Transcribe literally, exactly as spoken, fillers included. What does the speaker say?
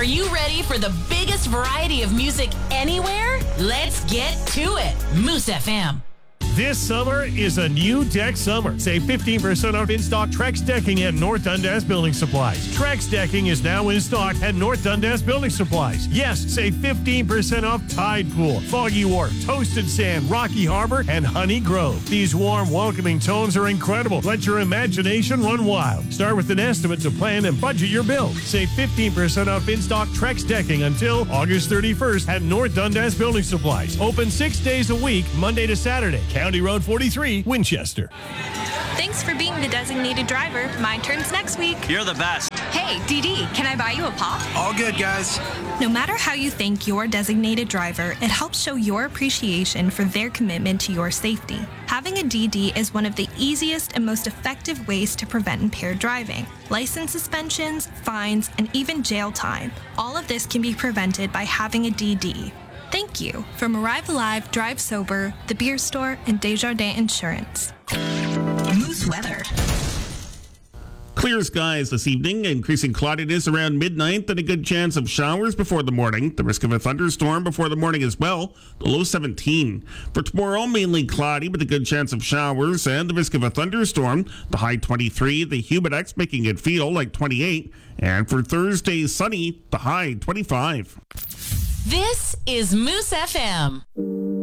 Are you ready for the biggest variety of music anywhere? Let's get to it. Moose F M. This summer is a new deck summer. Save fifteen percent off in-stock Trex decking at North Dundas Building Supplies. Trex decking is now in stock at North Dundas Building Supplies. Yes, save fifteen percent off Tide Pool, Foggy Wharf, Toasted Sand, Rocky Harbor, and Honey Grove. These warm, welcoming tones are incredible. Let your imagination run wild. Start with an estimate to plan and budget your build. Save fifteen percent off in-stock Trex decking until August thirty-first at North Dundas Building Supplies. Open six days a week, Monday to Saturday. County Road forty-three, Winchester. Thanks for being the designated driver. My turn's next week. You're the best. Hey, D D, can I buy you a pop? All good, guys. No matter how you thank your designated driver, it helps show your appreciation for their commitment to your safety. Having a D D is one of the easiest and most effective ways to prevent impaired driving. License suspensions, fines, and even jail time. All of this can be prevented by having a D D. Thank you from Arrive Alive, Drive Sober, The Beer Store, and Desjardins Insurance. Moose weather. Clear skies this evening, increasing cloudiness around midnight, and a good chance of showers before the morning. The risk of a thunderstorm before the morning as well, the low seventeen. For tomorrow, mainly cloudy with a good chance of showers and the risk of a thunderstorm, the high twenty-three, the Humidex making it feel like twenty-eight. And for Thursday, sunny, the high twenty-five. This is Moose F M.